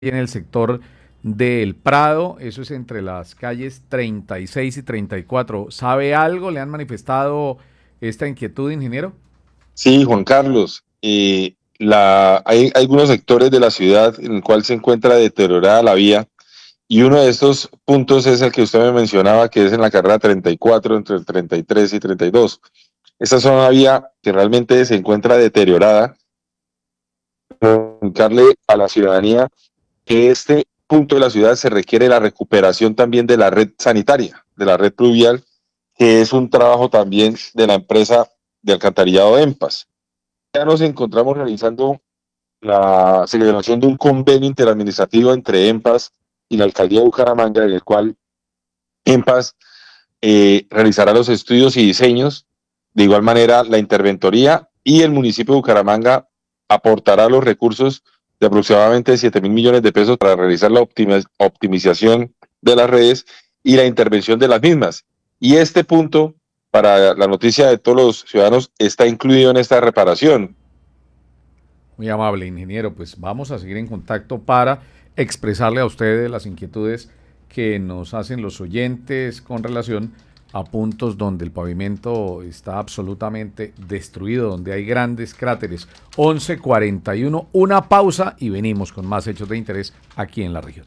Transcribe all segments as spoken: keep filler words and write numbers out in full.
en el sector del Prado, eso es entre las calles treinta y seis y treinta y cuatro. ¿Sabe algo? ¿Le han manifestado esta inquietud, ingeniero? Sí, Juan Carlos. Eh, la, hay, hay algunos sectores de la ciudad en el cual se encuentra deteriorada la vía, y uno de estos puntos es el que usted me mencionaba, que es en la carrera treinta y cuatro, entre el treinta y tres y treinta y dos. Esta es una vía que realmente se encuentra deteriorada. Comunicarle a la ciudadanía que este punto de la ciudad se requiere la recuperación también de la red sanitaria, de la red pluvial, que es un trabajo también de la empresa de alcantarillado EMPAS. Ya nos encontramos realizando la celebración de un convenio interadministrativo entre EMPAS y la alcaldía de Bucaramanga, en el cual EMPAS eh, realizará los estudios y diseños, de igual manera la interventoría, y el municipio de Bucaramanga aportará los recursos de aproximadamente siete mil millones de pesos para realizar la optimi- optimización de las redes y la intervención de las mismas. Y este punto, para la noticia de todos los ciudadanos, está incluido en esta reparación. Muy amable, ingeniero. Pues vamos a seguir en contacto para expresarle a ustedes las inquietudes que nos hacen los oyentes con relación a puntos donde el pavimento está absolutamente destruido, donde hay grandes cráteres. once cuarenta y uno, una pausa y venimos con más hechos de interés aquí en la región.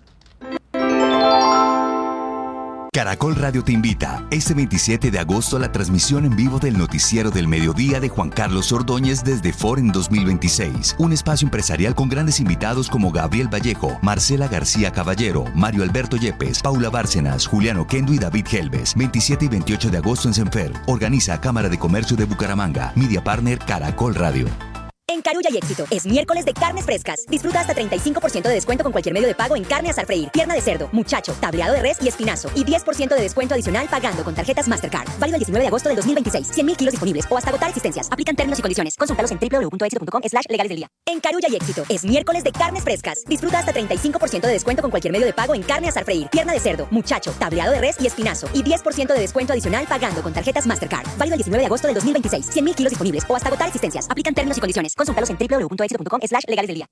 Caracol Radio te invita este veintisiete de agosto a la transmisión en vivo del Noticiero del Mediodía de Juan Carlos Ordóñez desde Foren dos mil veintiséis. Un espacio empresarial con grandes invitados como Gabriel Vallejo, Marcela García Caballero, Mario Alberto Yepes, Paula Bárcenas, Juliano Kendo y David Helves. veintisiete y veintiocho de agosto en Senfer. Organiza Cámara de Comercio de Bucaramanga. Media Partner Caracol Radio. En Carulla y Éxito es miércoles de carnes frescas. Disfruta hasta treinta y cinco por ciento de descuento con cualquier medio de pago en carne asar freír, pierna de cerdo, muchacho, tableado de res y espinazo. Y diez por ciento de descuento adicional pagando con tarjetas Mastercard. Válido el diecinueve de agosto del dos mil veintiséis. cien mil kilos disponibles o hasta agotar existencias. Aplican términos y condiciones. Consúltalos en doble u doble u doble u punto éxito punto com slash legales del día. En Carulla y Éxito es miércoles de carnes frescas. Disfruta hasta treinta y cinco por ciento de descuento con cualquier medio de pago en carne asar freír, pierna de cerdo, muchacho, tableado de res y espinazo. Y diez por ciento de descuento adicional pagando con tarjetas Mastercard. Válido el diecinueve de agosto del dos mil veintiséis. cien mil kilos disponibles o hasta agotar existencias. Aplican términos y condiciones. Consúltalos en doble u doble u doble u punto éxito punto com slash legales del día.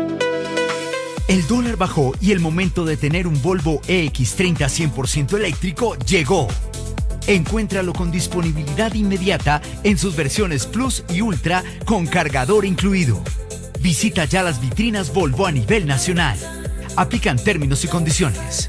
El dólar bajó y el momento de tener un Volvo E X treinta cien por ciento eléctrico llegó. Encuéntralo con disponibilidad inmediata en sus versiones Plus y Ultra con cargador incluido. Visita ya las vitrinas Volvo a nivel nacional. Aplican términos y condiciones.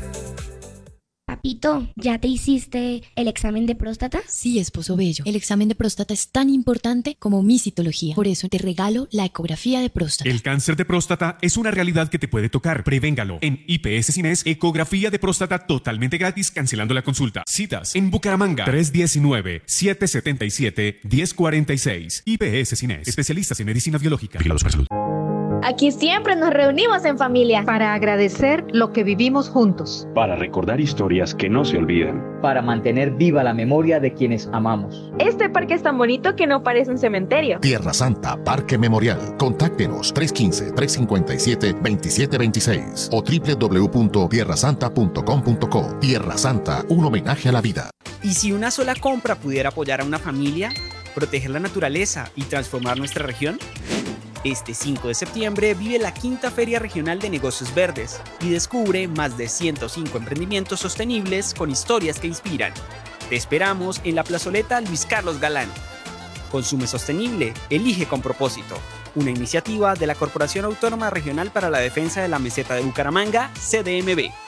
Papito, ¿ya te hiciste el examen de próstata? Sí, esposo bello. El examen de próstata es tan importante como mi citología. Por eso te regalo la ecografía de próstata. El cáncer de próstata es una realidad que te puede tocar. Prevéngalo. En I P S Cines, ecografía de próstata totalmente gratis, cancelando la consulta. Citas en Bucaramanga, tres uno nueve, siete siete siete, uno cero cuatro seis. I P S Cines, especialistas en medicina biológica. Vigilados para salud. Aquí siempre nos reunimos en familia. Para agradecer lo que vivimos juntos. Para recordar historias que no se olvidan. Para mantener viva la memoria de quienes amamos. Este parque es tan bonito que no parece un cementerio. Tierra Santa Parque Memorial. Contáctenos tres uno cinco, tres cinco siete, dos siete dos seis o doble u doble u doble u punto tierra santa punto com punto co. Tierra Santa, un homenaje a la vida. ¿Y si una sola compra pudiera apoyar a una familia, proteger la naturaleza y transformar nuestra región? Este cinco de septiembre vive la quinta Feria Regional de Negocios Verdes y descubre más de ciento cinco emprendimientos sostenibles con historias que inspiran. Te esperamos en la plazoleta Luis Carlos Galán. Consume sostenible, elige con propósito. Una iniciativa de la Corporación Autónoma Regional para la Defensa de la Meseta de Bucaramanga, C D M B.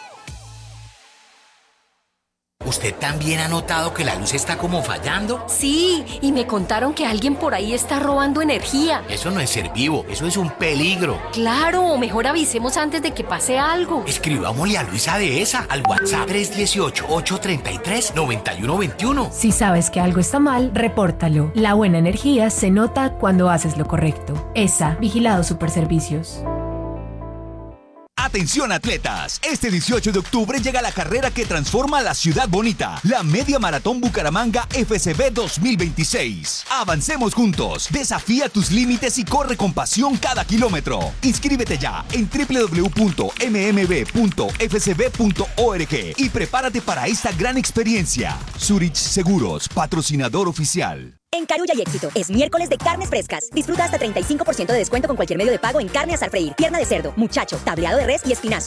¿Usted también ha notado que la luz está como fallando? Sí, y me contaron que alguien por ahí está robando energía. Eso no es ser vivo, eso es un peligro. Claro, mejor avisemos antes de que pase algo. Escribámosle a Luisa de esa al WhatsApp tres uno ocho, ocho tres tres, nueve uno dos uno. Si sabes que algo está mal, repórtalo. La buena energía se nota cuando haces lo correcto. E S A, Vigilado Superservicios. Atención atletas, este dieciocho de octubre llega la carrera que transforma la ciudad bonita, la Media Maratón Bucaramanga F C B dos mil veintiséis. Avancemos juntos, desafía tus límites y corre con pasión cada kilómetro. Inscríbete ya en doble u doble u doble u punto eme eme be punto efe ce be punto org y prepárate para esta gran experiencia. Zurich Seguros, patrocinador oficial. En Carulla y Éxito es miércoles de carnes frescas. Disfruta hasta treinta y cinco por ciento de descuento con cualquier medio de pago en carne asar freír, pierna de cerdo, muchacho, tableado de res y espinazo.